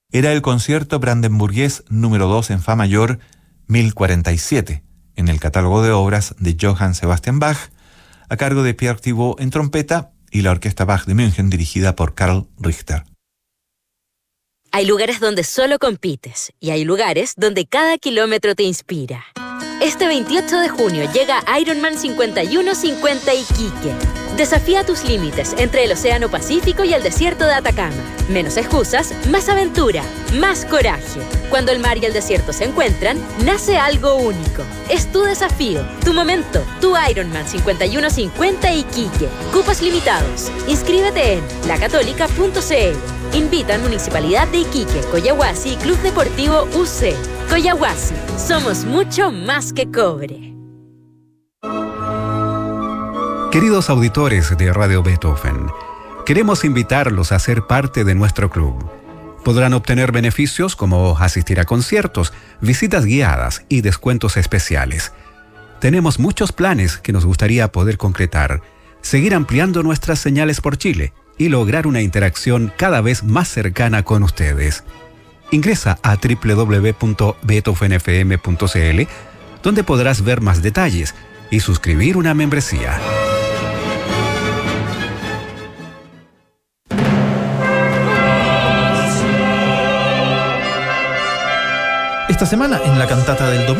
Era el concierto brandenburgués número 2 en fa mayor 1047, en el catálogo de obras de Johann Sebastian Bach, a cargo de Pierre Thibaut en trompeta y la Orquesta Bach de München dirigida por Karl Richter. Hay lugares donde solo compites y hay lugares donde cada kilómetro te inspira. Este 28 de junio llega Ironman 5150 Iquique. Desafía tus límites entre el Océano Pacífico y el desierto de Atacama. Menos excusas, más aventura, más coraje. Cuando el mar y el desierto se encuentran, nace algo único. Es tu desafío, tu momento, tu Ironman 5150 Iquique. Cupos limitados. Inscríbete en lacatólica.cl. Invitan Municipalidad de Iquique, Coyahuasi y Club Deportivo UC. Coyahuasi, somos mucho más que cobre. Queridos auditores de Radio Beethoven, queremos invitarlos a ser parte de nuestro club. Podrán obtener beneficios como asistir a conciertos, visitas guiadas y descuentos especiales. Tenemos muchos planes que nos gustaría poder concretar, seguir ampliando nuestras señales por Chile y lograr una interacción cada vez más cercana con ustedes. Ingresa a www.beethovenfm.cl, donde podrás ver más detalles y suscribir una membresía. Esta semana, en la cantata del domingo,